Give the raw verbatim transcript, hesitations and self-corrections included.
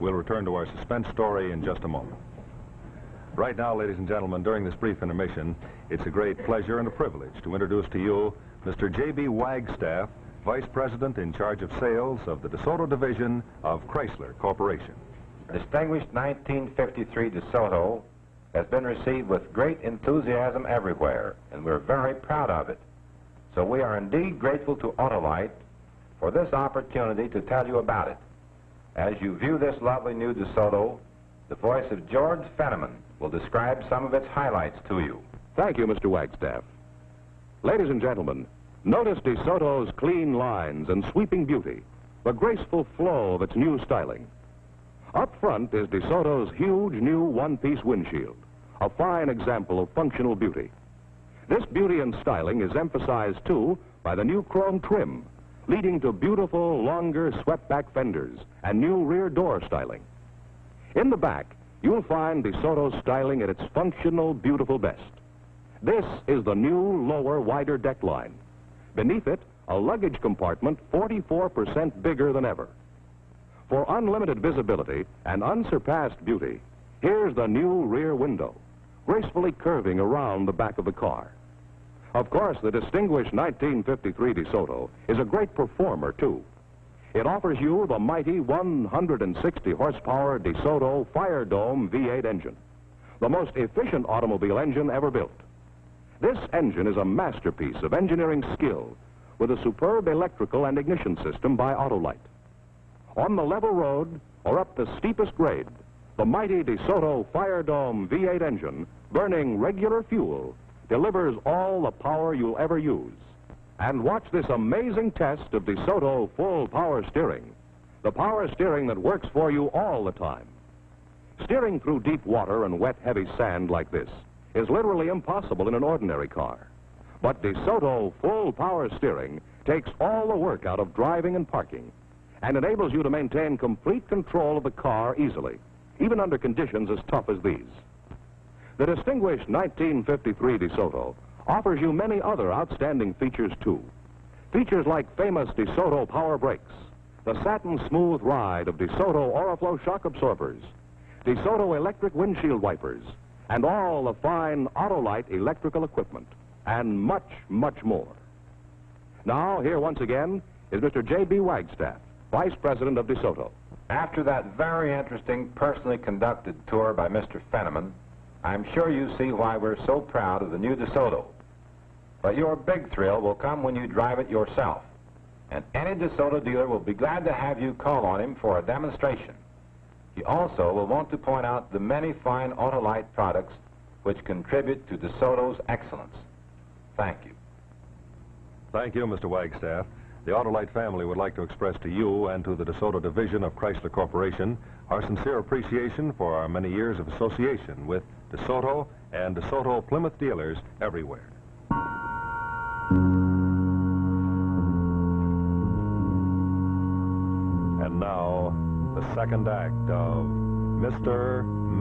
We'll return to our suspense story in just a moment. Right now, ladies and gentlemen, during this brief intermission, it's a great pleasure and a privilege to introduce to you Mister J B Wagstaff, Vice President in charge of sales of the DeSoto Division of Chrysler Corporation. Distinguished nineteen fifty-three DeSoto has been received with great enthusiasm everywhere, and we're very proud of it. So we are indeed grateful to Autolite for this opportunity to tell you about it. As you view this lovely new DeSoto, the voice of George Fenneman will describe some of its highlights to you. Thank you, Mister Wagstaff. Ladies and gentlemen, notice DeSoto's clean lines and sweeping beauty, the graceful flow of its new styling. Up front is DeSoto's huge new one-piece windshield, a fine example of functional beauty. This beauty and styling is emphasized, too, by the new chrome trim, leading to beautiful, longer, swept-back fenders and new rear door styling. In the back, you'll find DeSoto's styling at its functional, beautiful best. This is the new, lower, wider deck line. Beneath it, a luggage compartment forty-four percent bigger than ever. For unlimited visibility and unsurpassed beauty, here's the new rear window, gracefully curving around the back of the car. Of course, the distinguished nineteen fifty-three DeSoto is a great performer, too. It offers you the mighty one hundred sixty horsepower DeSoto Fire Dome V eight engine, the most efficient automobile engine ever built. This engine is a masterpiece of engineering skill with a superb electrical and ignition system by Autolite. On the level road or up the steepest grade, the mighty DeSoto Fire Dome V eight engine, burning regular fuel, delivers all the power you'll ever use. And watch this amazing test of DeSoto full power steering, the power steering that works for you all the time. Steering through deep water and wet, heavy sand like this is literally impossible in an ordinary car. But DeSoto full power steering takes all the work out of driving and parking and enables you to maintain complete control of the car easily, even under conditions as tough as these. The distinguished nineteen fifty-three DeSoto offers you many other outstanding features, too. Features like famous DeSoto power brakes, the satin smooth ride of DeSoto Oriflow shock absorbers, DeSoto electric windshield wipers, and all the fine Autolite electrical equipment, and much, much more. Now, here once again is Mister J B Wagstaff, Vice President of DeSoto. After that very interesting, personally conducted tour by Mister Fenneman, I'm sure you see why we're so proud of the new DeSoto. But your big thrill will come when you drive it yourself. And any DeSoto dealer will be glad to have you call on him for a demonstration. You also will want to point out the many fine Autolite products which contribute to DeSoto's excellence. Thank you. Thank you, Mister Wagstaff. The Autolite family would like to express to you and to the DeSoto Division of Chrysler Corporation our sincere appreciation for our many years of association with DeSoto and DeSoto Plymouth dealers everywhere. And now, the second act of Mister